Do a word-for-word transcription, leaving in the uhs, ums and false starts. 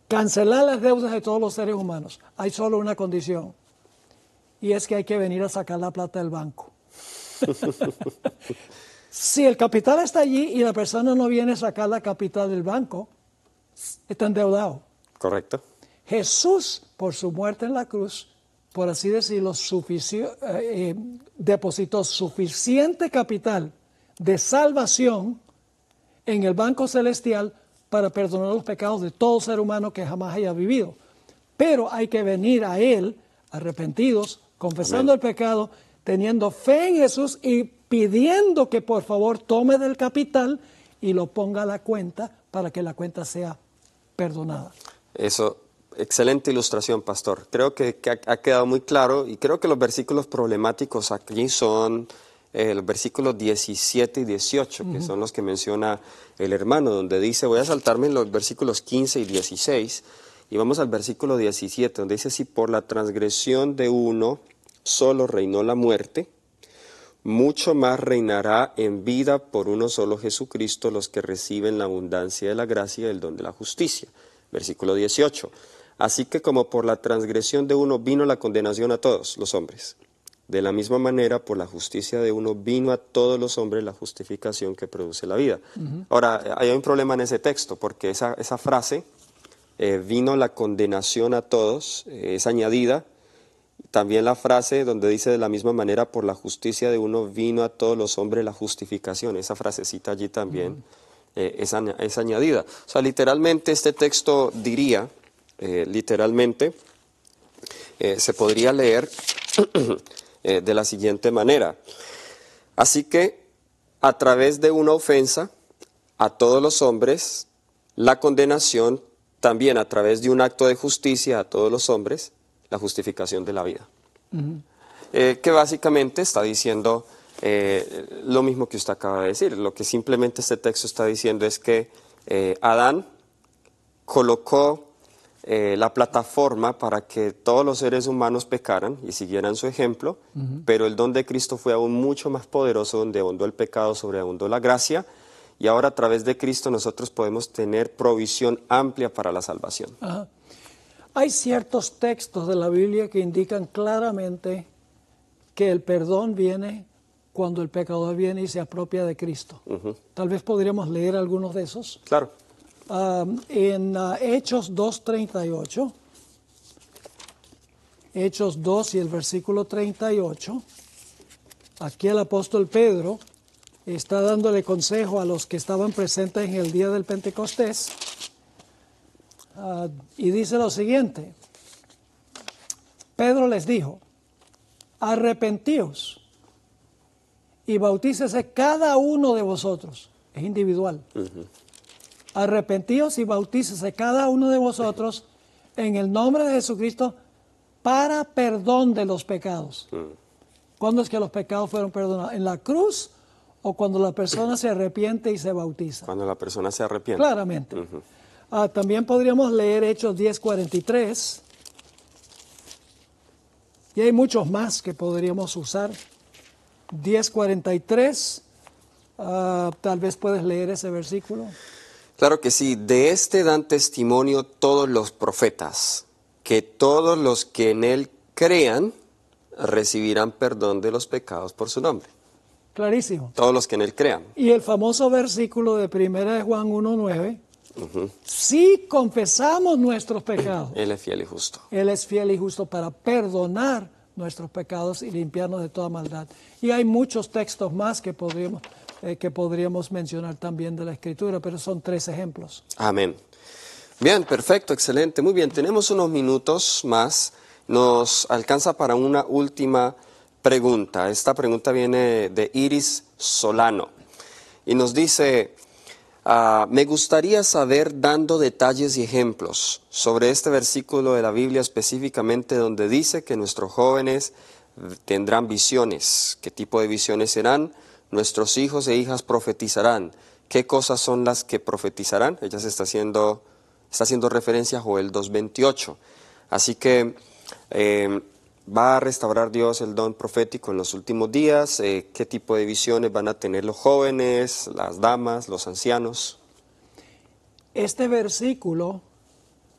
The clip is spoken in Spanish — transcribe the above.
cancelar las deudas de todos los seres humanos. Hay solo una condición, y es que hay que venir a sacar la plata del banco. Si el capital está allí y la persona no viene a sacar la capital del banco, está endeudado. Correcto. Jesús, por su muerte en la cruz, por así decirlo, sufici- eh, eh, depositó suficiente capital de salvación en el banco celestial para perdonar los pecados de todo ser humano que jamás haya vivido. Pero hay que venir a Él arrepentidos, confesando Amén. El pecado, teniendo fe en Jesús y pidiendo que por favor tome del capital y lo ponga a la cuenta para que la cuenta sea perdonada. Eso, excelente ilustración, pastor. Creo que, que ha, ha quedado muy claro, y creo que los versículos problemáticos aquí son eh, los versículos diecisiete y dieciocho, uh-huh. que son los que menciona el hermano, donde dice, voy a saltarme en los versículos quince y dieciséis, y vamos al versículo diecisiete, donde dice, si por la transgresión de uno solo reinó la muerte, mucho más reinará en vida por uno solo Jesucristo los que reciben la abundancia de la gracia y el don de la justicia. Versículo dieciocho. Así que como por la transgresión de uno vino la condenación a todos los hombres, de la misma manera por la justicia de uno vino a todos los hombres la justificación que produce la vida. Uh-huh. Ahora, hay un problema en ese texto, porque esa, esa frase, eh, vino la condenación a todos, eh, es añadida. También la frase donde dice de la misma manera por la justicia de uno vino a todos los hombres la justificación, esa frasecita allí también uh-huh. eh, es, añ- es añadida. O sea, literalmente este texto diría, eh, literalmente, eh, se podría leer eh, de la siguiente manera. Así que a través de una ofensa a todos los hombres, la condenación también a través de un acto de justicia a todos los hombres, la justificación de la vida. Uh-huh. Eh, que básicamente está diciendo eh, lo mismo que usted acaba de decir. Lo que simplemente este texto está diciendo es que eh, Adán colocó eh, la plataforma para que todos los seres humanos pecaran y siguieran su ejemplo, uh-huh. pero el don de Cristo fue aún mucho más poderoso, donde abundó el pecado, sobreabundó la gracia, y ahora a través de Cristo nosotros podemos tener provisión amplia para la salvación. Uh-huh. Hay ciertos textos de la Biblia que indican claramente que el perdón viene cuando el pecador viene y se apropia de Cristo. Uh-huh. Tal vez podríamos leer algunos de esos. Claro. Um, en uh, Hechos dos treinta y ocho, Hechos dos y el versículo treinta y ocho, aquí el apóstol Pedro está dándole consejo a los que estaban presentes en el día del Pentecostés. Uh, y dice lo siguiente, Pedro les dijo, arrepentíos y bautícese cada uno de vosotros, es individual, uh-huh. arrepentíos y bautícese cada uno de vosotros en el nombre de Jesucristo para perdón de los pecados. Uh-huh. ¿Cuándo es que los pecados fueron perdonados? ¿En la cruz o cuando la persona se arrepiente y se bautiza? Cuando la persona se arrepiente. Claramente. Uh-huh. Ah, también podríamos leer Hechos diez cuarenta y tres. Y hay muchos más que podríamos usar. diez cuarenta y tres. Uh, tal vez puedes leer ese versículo. Claro que sí. De este dan testimonio todos los profetas, que todos los que en él crean recibirán perdón de los pecados por su nombre. Clarísimo. Todos los que en él crean. Y el famoso versículo de primera de Juan uno nueve. Uh-huh. Si confesamos nuestros pecados, Él es fiel y justo. Él es fiel y justo para perdonar nuestros pecados y limpiarnos de toda maldad. Y hay muchos textos más que podríamos, eh, que podríamos mencionar también de la Escritura, pero son tres ejemplos. Amén. Bien, perfecto, excelente. Muy bien, tenemos unos minutos más. Nos alcanza para una última pregunta. Esta pregunta viene de Iris Solano y nos dice... Uh, me gustaría saber, dando detalles y ejemplos sobre este versículo de la Biblia específicamente donde dice que nuestros jóvenes tendrán visiones. ¿Qué tipo de visiones serán? Nuestros hijos e hijas profetizarán. ¿Qué cosas son las que profetizarán? Ella se está haciendo, está haciendo referencia a Joel dos veintiocho. Así que eh, va a restaurar Dios el don profético en los últimos días. Eh, ¿Qué tipo de visiones van a tener los jóvenes, las damas, los ancianos? Este versículo